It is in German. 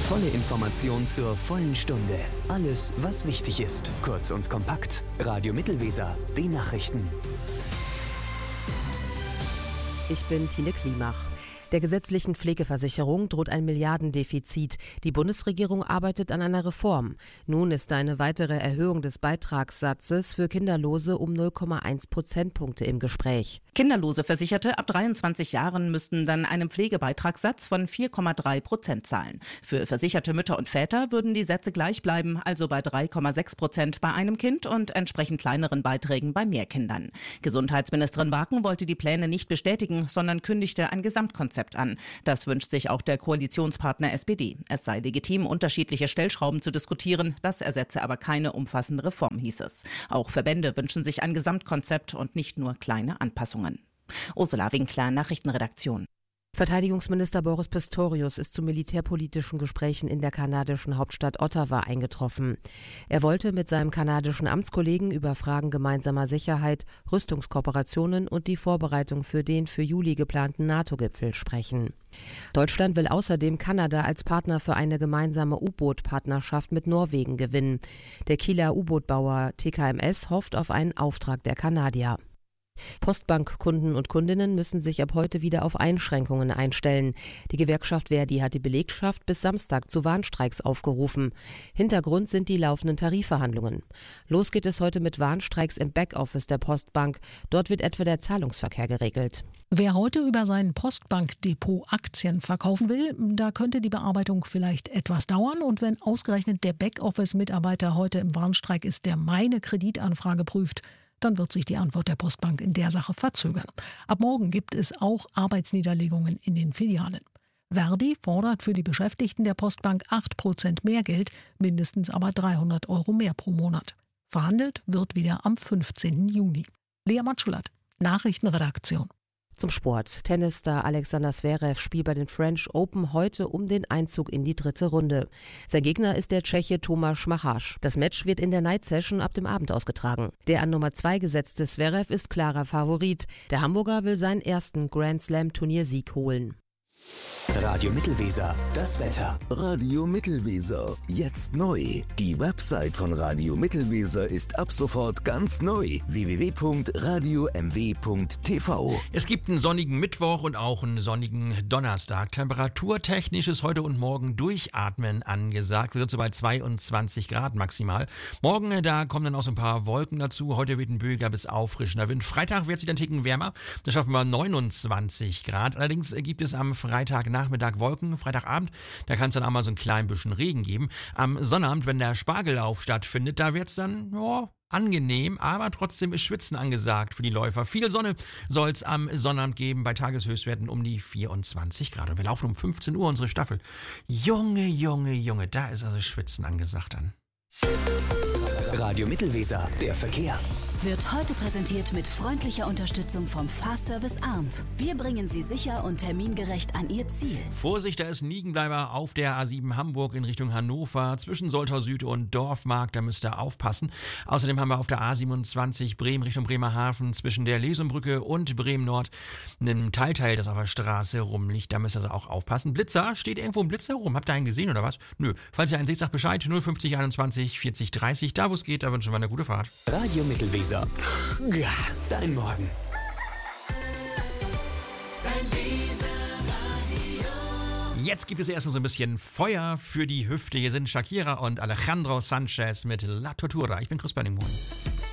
volle Information zur vollen Stunde. Alles, was wichtig ist. Kurz und kompakt. Radio Mittelweser. Die Nachrichten. Ich bin Tine Klimach. Der gesetzlichen Pflegeversicherung droht ein Milliardendefizit. Die Bundesregierung arbeitet an einer Reform. Nun ist eine weitere Erhöhung des Beitragssatzes für Kinderlose um 0,1 Prozentpunkte im Gespräch. Kinderlose Versicherte ab 23 Jahren müssten dann einen Pflegebeitragssatz von 4,3% zahlen. Für versicherte Mütter und Väter würden die Sätze gleich bleiben, also bei 3,6% bei einem Kind und entsprechend kleineren Beiträgen bei mehr Kindern. Gesundheitsministerin Waken wollte die Pläne nicht bestätigen, sondern kündigte ein Gesamtkonzept an. Das wünscht sich auch der Koalitionspartner SPD. Es sei legitim, unterschiedliche Stellschrauben zu diskutieren. Das ersetze aber keine umfassende Reform, hieß es. Auch Verbände wünschen sich ein Gesamtkonzept und nicht nur kleine Anpassungen. Ursula Winkler, Nachrichtenredaktion. Verteidigungsminister Boris Pistorius ist zu militärpolitischen Gesprächen in der kanadischen Hauptstadt Ottawa eingetroffen. Er wollte mit seinem kanadischen Amtskollegen über Fragen gemeinsamer Sicherheit, Rüstungskooperationen und die Vorbereitung für den für Juli geplanten NATO-Gipfel sprechen. Deutschland will außerdem Kanada als Partner für eine gemeinsame U-Boot-Partnerschaft mit Norwegen gewinnen. Der Kieler U-Boot-Bauer TKMS hofft auf einen Auftrag der Kanadier. Postbankkunden und Kundinnen müssen sich ab heute wieder auf Einschränkungen einstellen. Die Gewerkschaft Verdi hat die Belegschaft bis Samstag zu Warnstreiks aufgerufen. Hintergrund sind die laufenden Tarifverhandlungen. Los geht es heute mit Warnstreiks im Backoffice der Postbank. Dort wird etwa der Zahlungsverkehr geregelt. Wer heute über sein Postbankdepot Aktien verkaufen will, da könnte die Bearbeitung vielleicht etwas dauern. Und wenn ausgerechnet der Backoffice-Mitarbeiter heute im Warnstreik ist, der meine Kreditanfrage prüft, dann wird sich die Antwort der Postbank in der Sache verzögern. Ab morgen gibt es auch Arbeitsniederlegungen in den Filialen. Verdi fordert für die Beschäftigten der Postbank 8% mehr Geld, mindestens aber 300 € mehr pro Monat. Verhandelt wird wieder am 15. Juni. Lea Matschulat, Nachrichtenredaktion. Zum Sport. Tennisstar Alexander Zverev spielt bei den French Open heute um den Einzug in die dritte Runde. Sein Gegner ist der Tscheche Tomáš Machač. Das Match wird in der Night Session ab dem Abend ausgetragen. Der an Nummer 2 gesetzte Zverev ist klarer Favorit. Der Hamburger will seinen ersten Grand Slam Turniersieg holen. Radio Mittelweser. Das Wetter. Radio Mittelweser. Jetzt neu. Die Website von Radio Mittelweser ist ab sofort ganz neu. www.radiomw.tv. Es gibt einen sonnigen Mittwoch und auch einen sonnigen Donnerstag. Temperaturtechnisch ist heute und morgen Durchatmen angesagt. Wir sind so bei 22 Grad maximal. Morgen, da kommen dann auch so ein paar Wolken dazu. Heute wird ein böiger bis auffrischender Wind. Freitag wird es wieder ein Ticken wärmer. Da schaffen wir 29 Grad. Allerdings gibt es am Freitagnachmittag Wolken, Freitagabend, da kann es dann auch mal so ein klein bisschen Regen geben. Am Sonnabend, wenn der Spargellauf stattfindet, da wird es dann angenehm, aber trotzdem ist Schwitzen angesagt für die Läufer. Viel Sonne soll es am Sonnabend geben, bei Tageshöchstwerten um die 24 Grad. Und wir laufen um 15 Uhr unsere Staffel. Junge, da ist also Schwitzen angesagt dann. Radio Mittelweser, der Verkehr. Wird heute präsentiert mit freundlicher Unterstützung vom Fahrservice Arndt. Wir bringen Sie sicher und termingerecht an Ihr Ziel. Vorsicht, da ist ein Liegenbleiber auf der A7 Hamburg in Richtung Hannover zwischen Soltau Süd und Dorfmarkt, da müsst ihr aufpassen. Außerdem haben wir auf der A27 Bremen Richtung Bremerhaven zwischen der Lesumbrücke und Bremen Nord einen Teilteil, das auf der Straße rumliegt, da müsst ihr also auch aufpassen. Blitzer, steht irgendwo ein Blitzer rum? Habt ihr einen gesehen oder was? Nö. Falls ihr einen seht, sagt Bescheid, 050 21 40 30, da wo es geht, da wünschen wir eine gute Fahrt. Radio Mittelweser. Ja, dein Morgen. Jetzt gibt es erstmal so ein bisschen Feuer für die Hüfte. Hier sind Shakira und Alejandro Sanchez mit La Tortura. Ich bin Chris Benningmore.